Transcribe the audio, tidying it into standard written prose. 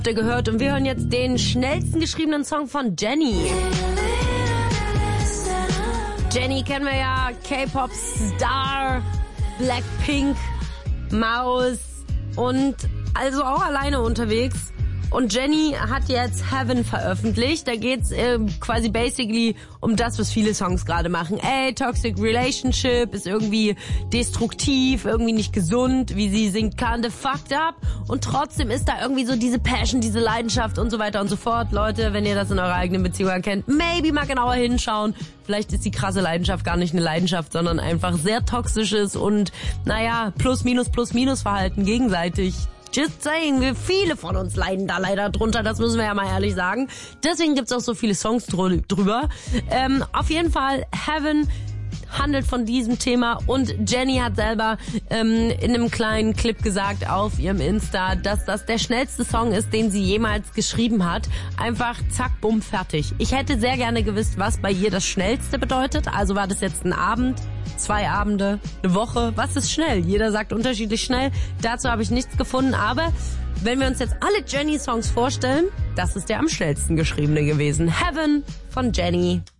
gehört und wir hören jetzt den schnellsten geschriebenen Song von Jennie. Jennie kennen wir ja, K-Pop-Star, Blackpink, Maus und also auch alleine unterwegs. Und Jennie hat jetzt Heaven veröffentlicht. Da geht's quasi basically um das, was viele Songs gerade machen. Ey, Toxic Relationship ist irgendwie destruktiv, irgendwie nicht gesund, wie sie singt, kinda fucked up. Und trotzdem ist da irgendwie so diese Passion, diese Leidenschaft und so weiter und so fort. Leute, wenn ihr das in eurer eigenen Beziehung erkennt, maybe mal genauer hinschauen. Vielleicht ist die krasse Leidenschaft gar nicht eine Leidenschaft, sondern einfach sehr toxisches und, naja, Plus-Minus-Verhalten gegenseitig. Just saying, viele von uns leiden da leider drunter, das müssen wir ja mal ehrlich sagen. Deswegen gibt's auch so viele Songs drüber. Auf jeden Fall, Heaven handelt von diesem Thema und Jennie hat selber in einem kleinen Clip gesagt auf ihrem Insta, dass das der schnellste Song ist, den sie jemals geschrieben hat. Einfach zack, bumm, fertig. Ich hätte sehr gerne gewusst, was bei ihr das Schnellste bedeutet. Also war das jetzt ein Abend, 2 Abende, eine Woche? Was ist schnell? Jeder sagt unterschiedlich schnell. Dazu habe ich nichts gefunden, aber wenn wir uns jetzt alle Jennie-Songs vorstellen, das ist der am schnellsten geschriebene gewesen. Heaven von Jennie.